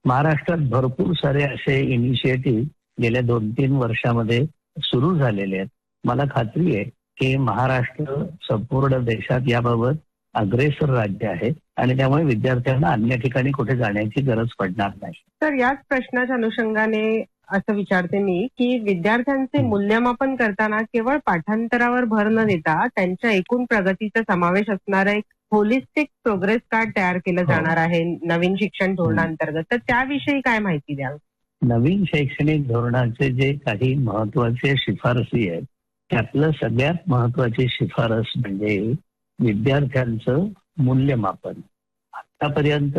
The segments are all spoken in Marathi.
महाराष्ट्रात भरपूर सारे असे इनिशिएटिव्ह गेल्या 2-3 वर्षामध्ये सुरू झालेले आहेत. मला खात्री आहे की महाराष्ट्र संपूर्ण देशात याबाबत अग्रेसर राज्य आहे आणि त्यामुळे विद्यार्थ्यांना अन्य ठिकाणी कुठे जाण्याची गरज पडणार नाही. तर याच प्रश्नाच्या अनुषंगाने असं विचारते मी की विद्यार्थ्यांचे मूल्यमापन करताना केवळ पाठांतरावर भर न देता त्यांच्या एकूण प्रगतीचा समावेश असणारा एक होलिस्टिक प्रोग्रेस कार्ड तयार केलं जाणार आहे नवीन शिक्षण धोरणांतर्गत. तर त्याविषयी काय माहिती द्याल? नवीन शैक्षणिक धोरणाचे जे काही महत्वाचे शिफारसी आहेत त्यातलं सगळ्यात महत्वाची शिफारस म्हणजे विद्यार्थ्यांचं मूल्यमापन. आतापर्यंत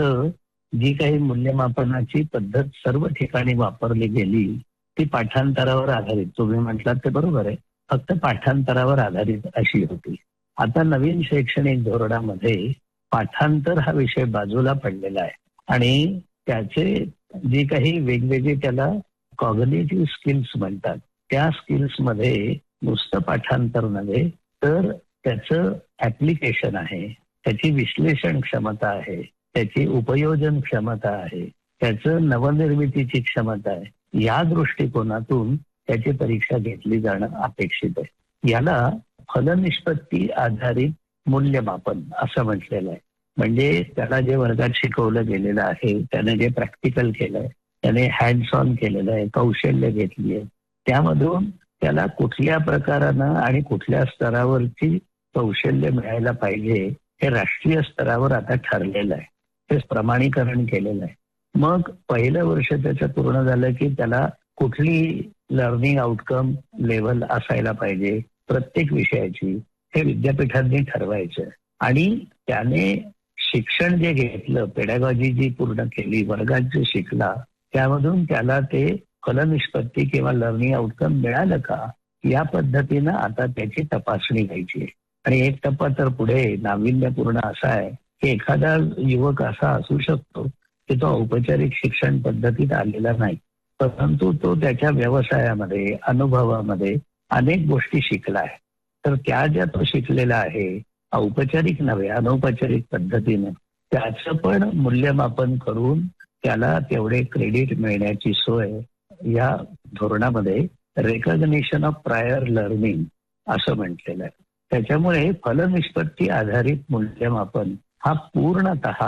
जी काही मूल्यमापनाची पद्धत सर्व ठिकाणी वापरली गेली ती पाठांतरावर आधारित, तुम्ही म्हटलात ते बरोबर आहे, फक्त पाठांतरावर आधारित अशी होती. आता नवीन शैक्षणिक धोरणामध्ये पाठांतर हा विषय बाजूला पडलेला आहे आणि त्याचे जे काही वेगवेगळे त्याला कॉग्निटिव्ह स्किल्स म्हणतात त्या स्किल्समध्ये नुसतं पाठांतर नव्हे तर त्याचं ऍप्लिकेशन आहे, त्याची विश्लेषण क्षमता आहे, त्याची उपयोजन क्षमता आहे, त्याचं नवनिर्मितीची क्षमता आहे. या दृष्टिकोनातून त्याची परीक्षा घेतली जाणं अपेक्षित आहे. याला फलनिष्पत्ती आधारित मूल्यमापन असं म्हटलेलं आहे. म्हणजे त्याला जे वर्गात शिकवलं गेलेलं आहे, त्याने जे प्रॅक्टिकल केलंय, त्याने हँड्स ऑन केलेलं आहे, कौशल्य घेतली आहे, त्यामधून त्याला कुठल्या प्रकारानं आणि कुठल्या स्तरावरची कौशल्य मिळायला पाहिजे हे राष्ट्रीय स्तरावर आता ठरलेलं आहे. ते प्रमाणीकरण केलेलं आहे. मग पहिलं वर्ष त्याचं पूर्ण झालं की त्याला कुठली लर्निंग आउटकम लेवल असायला पाहिजे प्रत्येक विषयाची हे विद्यापीठांनी ठरवायचं आणि त्याने शिक्षण जे घेतलं, पेडॅगॉजी जी पूर्ण केली, वर्गात जे शिकला त्यामधून त्याला ते फलनिष्पत्ती किंवा लर्निंग आउटकम मिळालं का या पद्धतीनं आता त्याची तपासणी घ्यायची. आणि एक टप्पा तर पुढे नाविन्यपूर्ण असा आहे की एखादा युवक असा असू शकतो की तो औपचारिक शिक्षण पद्धतीत आलेला नाही, परंतु तो त्याच्या व्यवसायामध्ये अनुभवामध्ये अनेक गोष्टी शिकला आहे. तर त्या ज्या तो शिकलेला आहे औपचारिक नव्हे अनौपचारिक पद्धतीने त्याचं पण मूल्यमापन करून त्याला तेवढे क्रेडिट मिळण्याची सोय या धोरणामध्ये रेकॉग्निशन ऑफ प्रायर लर्निंग असं म्हटलेलं आहे. त्याच्यामुळे फलनिष्पत्ती आधारित मूल्यमापन हा पूर्णतः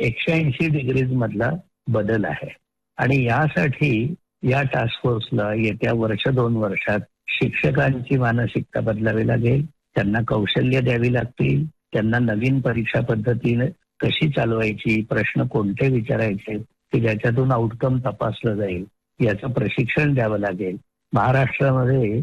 180 डिग्रीज मधला बदल आहे आणि यासाठी या टास्क फोर्सला येत्या 1-2 वर्षात शिक्षकांची मानसिकता बदलावी लागेल, त्यांना कौशल्य द्यावी लागतील, त्यांना नवीन परीक्षा पद्धतीने कशी चालवायची, प्रश्न कोणते विचारायचे की ज्याच्यातून आउटकम तपासलं जाईल याचं प्रशिक्षण द्यावं लागेल. महाराष्ट्रामध्ये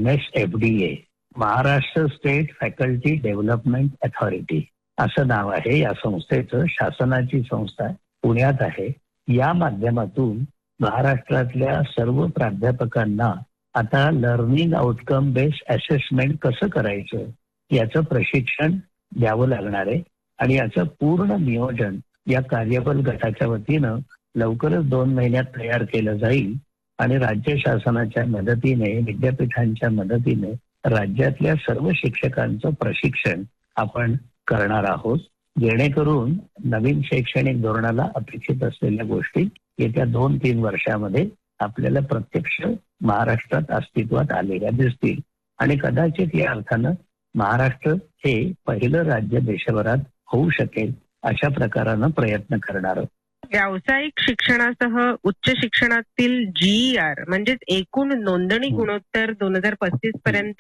MSFDA Maharashtra state faculty development authority असं नाव आहे या संस्थेचं. शासनाची संस्था पुण्यात आहे. या माध्यमातून महाराष्ट्रातल्या सर्व प्राध्यापकांना आता लर्निंग आउटकम बेस्ड असेसमेंट कसं करायचं याचं प्रशिक्षण द्यावं लागणार आहे आणि याचं पूर्ण नियोजन या कार्यबल गटाच्या वतीनं लवकरच 2 महिन्यात तयार केलं जाईल आणि राज्य शासनाच्या मदतीने विद्यापीठांच्या मदतीने राज्यातल्या सर्व शिक्षकांचं प्रशिक्षण आपण करणार आहोत जेणेकरून नवीन शैक्षणिक धोरणाला अपेक्षित असलेल्या गोष्टी येत्या 2-3 वर्षामध्ये आपल्याला प्रत्यक्ष महाराष्ट्रात अस्तित्वात आलेल्या दिसतील आणि कदाचित या अर्थानं महाराष्ट्र हे पहिलं राज्य देशभरात होऊ शकेल अशा प्रकारानं प्रयत्न करणार आहोत. व्यावसायिक शिक्षणासह उच्च शिक्षणातील GER म्हणजेच एकूण नोंदणी गुणोत्तर 2035 पर्यंत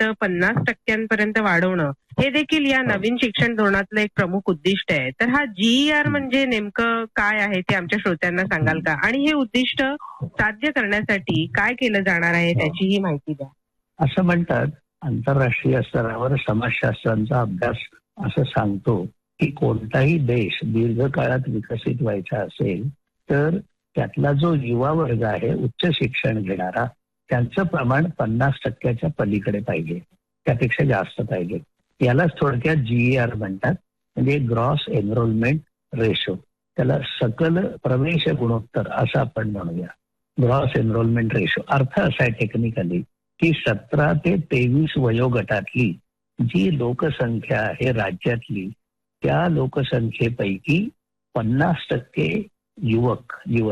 50% वाढवणं हे देखील या नवीन शिक्षण धोरणातलं एक प्रमुख उद्दिष्ट आहे. तर हा GER म्हणजे नेमकं काय आहे ते आमच्या श्रोत्यांना सांगाल का? आणि हे उद्दिष्ट साध्य करण्यासाठी काय केलं जाणार आहे त्याचीही माहिती द्या. असं म्हणतात आंतरराष्ट्रीय स्तरावर समाजशास्त्रांचा अभ्यास असं सांगतो की कोणताही देश दीर्घकाळात विकसित व्हायचा असेल तर त्यातला जो युवा वर्ग आहे उच्च शिक्षण घेणारा त्यांचं प्रमाण 50% पलीकडे पाहिजे, त्यापेक्षा जास्त पाहिजे. यालाच थोडक्यात GER म्हणतात, म्हणजे ग्रॉस एनरोलमेंट रेशो. त्याला सकल प्रवेश गुणोत्तर असं आपण म्हणूया. ग्रॉस एनरोलमेंट रेशो अर्थ असा आहे टेक्निकली की 17 ते 23 वयोगटातली जी लोकसंख्या आहे राज्यातली त्या लोकसंख्येपैकी 50% युवती